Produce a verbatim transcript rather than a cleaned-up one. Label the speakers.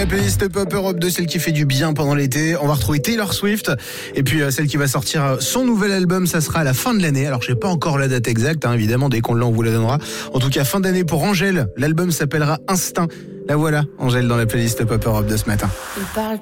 Speaker 1: la playlist Pop Europe de celle qui fait du bien pendant l'été. On va retrouver Taylor Swift et puis euh, celle qui va sortir son nouvel album, ça sera à la fin de l'année. Alors je sais pas encore la date exacte, hein, évidemment, dès qu'on l'a on vous la donnera. En tout cas, fin d'année pour Angèle. L'album s'appellera Instinct. La voilà, Angèle dans la playlist Pop Europe de ce matin.
Speaker 2: Il parle